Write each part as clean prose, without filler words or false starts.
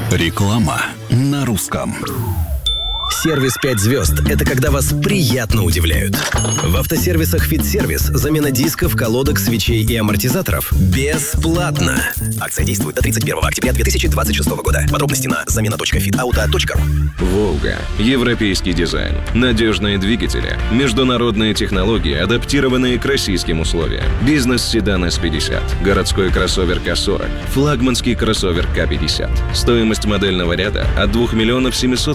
Реклама на русском. Сервис 5 звезд – это когда вас приятно удивляют. В автосервисах «Фитсервис» замена дисков, колодок, свечей и амортизаторов бесплатно. Акция действует до 31 октября 2026 года. Подробности на замена.fitauto.ru. «Волга». Европейский дизайн. Надежные двигатели. Международные технологии, адаптированные к российским условиям. Бизнес-седан S50. Городской кроссовер К40. Флагманский кроссовер К50. Стоимость модельного ряда от 2 миллионов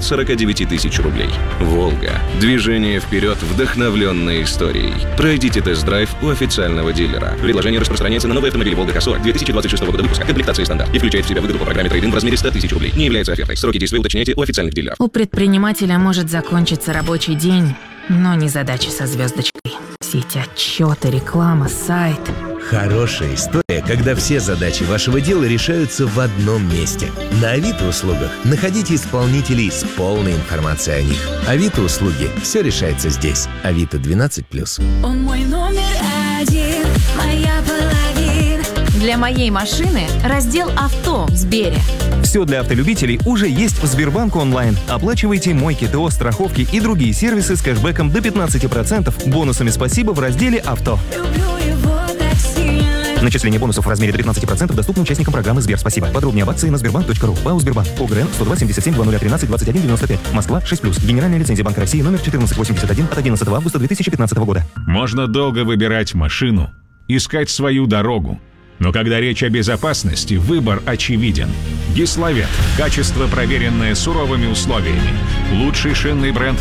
749 тысяч рублей. «Волга». Движение вперед, вдохновленное историей. Пройдите тест-драйв у официального дилера. Предложение распространяется на новые автомобили «Волга К40» 2026 года выпуска. Комплектация стандарт и включает в себя выгоду по программе трейд-ин в размере 100 тысяч рублей. Не является офертой. Сроки действия уточняйте у официальных дилеров. У предпринимателя может закончиться рабочий день, но не задачи со звездочкой. Все эти отчеты, реклама, сайт. Хорошая история, когда все задачи вашего дела решаются в одном месте. На Авито услугах находите исполнителей с полной информацией о них. Авито услуги. Все решается здесь. Авито 12+. Он мой номер один, моя половина. Для моей машины раздел «Авто» в Сбере. Все для автолюбителей уже есть в Сбербанк онлайн. Оплачивайте мойки, ТО, страховки и другие сервисы с кэшбэком до 15%, бонусами «Спасибо» в разделе «Авто». Люблю его так сильно. Начисление бонусов в размере до 15% доступно участникам программы «Сбер Спасибо». Подробнее об акции на sberbank.ru. ПАО «Сбербанк». ОГРН 102 77 2013 21 95. Москва 6+. Генеральная лицензия Банка России номер 1481 от 11 августа 2015 года. Можно долго выбирать машину, искать свою дорогу. Но когда речь о безопасности, выбор очевиден. Гиславет. Качество, проверенное суровыми условиями. Лучший шинный бренд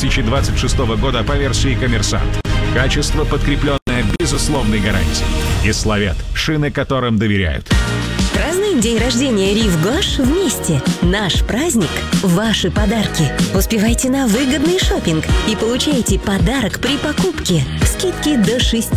2026 года по версии «Коммерсант». Качество, подкрепленное безусловной гарантией. Гиславет. Шины, которым доверяют. Празднуем день рождения Рив Гош вместе. Наш праздник – ваши подарки. Успевайте на выгодный шопинг и получайте подарок при покупке. Скидки до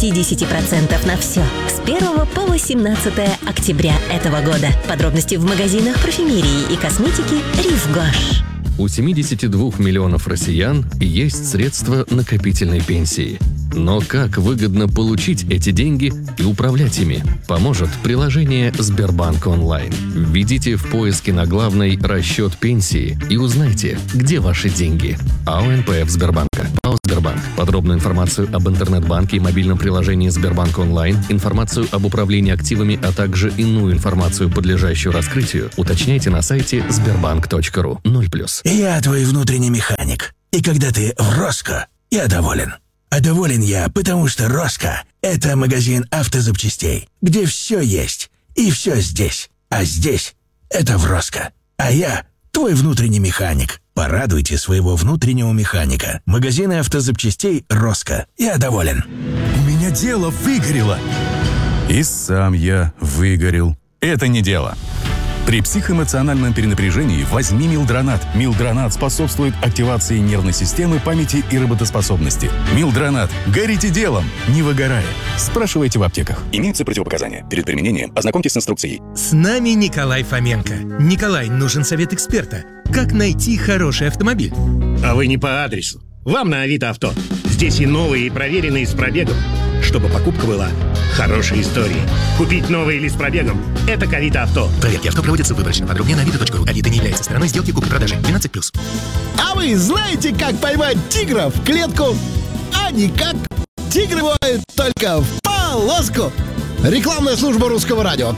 60% на все. С 1 по 18 октября этого года. Подробности в магазинах парфюмерии и косметики Рив Гош. У 72 миллионов россиян есть средства накопительной пенсии. Но как выгодно получить эти деньги и управлять ими, поможет приложение «Сбербанк онлайн». Введите в поиске на главной «Расчет пенсии» и узнайте, где ваши деньги. АО НПФ Сбербанка. ПАО Сбербанк. Подробную информацию об интернет-банке и мобильном приложении «Сбербанк онлайн», информацию об управлении активами, а также иную информацию, подлежащую раскрытию, уточняйте на сайте sberbank.ru. 0+. Я твой внутренний механик. И когда ты в Роско, я доволен. А доволен я, потому что Роско – это магазин автозапчастей, где все есть и все здесь. А здесь – это в Роско. А я твой внутренний механик. Порадуйте своего внутреннего механика. Магазины автозапчастей Роско. Я доволен. У меня дело выгорело. И сам я выгорел. Это не дело. При психоэмоциональном перенапряжении возьми Милдронат. Милдронат способствует активации нервной системы, памяти и работоспособности. Милдронат. Горите делом, не выгорая. Спрашивайте в аптеках. Имеются противопоказания. Перед применением ознакомьтесь с инструкцией. С нами Николай Фоменко. Николай, нужен совет эксперта. Как найти хороший автомобиль? А вы не по адресу. Вам на Авито Авто. Здесь и новые, и проверенные с пробегом. Чтобы покупка была хорошей историей. Купить новый или с пробегом – это к Авито Авто. Проверки авто проводятся выборочно. Подробнее на авито.ру. Авито не является стороной сделки купли-продажи. 12+. А вы знаете, как поймать тигра в клетку? А никак. Тигры бывают только в полоску. Рекламная служба Русского радио.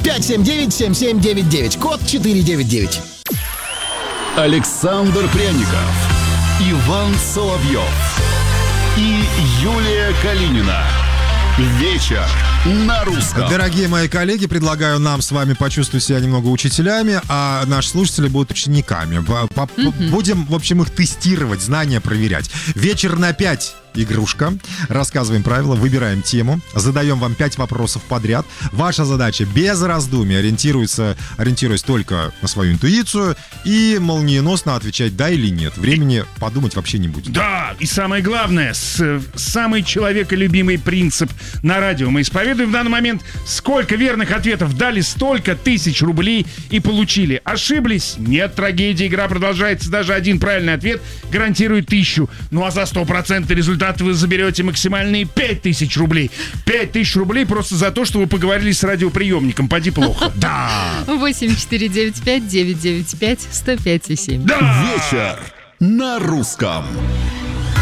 579-7799. Код 499. Александр Пряников, Иван Соловьев и Юлия Калинина. Вечер на русском. Дорогие мои коллеги, предлагаю нам с вами почувствовать себя немного учителями, а наши слушатели будут учениками. Будем, в общем, их тестировать, знания проверять. Вечер на 5. Игрушка. Рассказываем правила, выбираем тему, задаем вам 5 вопросов подряд. Ваша задача без раздумий, ориентируясь только на свою интуицию и молниеносно отвечать да или нет. Времени подумать вообще не будет. Да, и самое главное, самый человеколюбимый принцип на радио мы исповедуем в данный момент. Сколько верных ответов дали, столько тысяч рублей и получили. Ошиблись? Нет трагедии, игра продолжается. Даже один правильный ответ гарантирует 1000. Ну а за 100% результат результат вы заберете максимальные 5000 рублей. 5000 рублей просто за то, что вы поговорили с радиоприемником. Поди плохо. Да. 8495-995-105,7. Вечер на русском.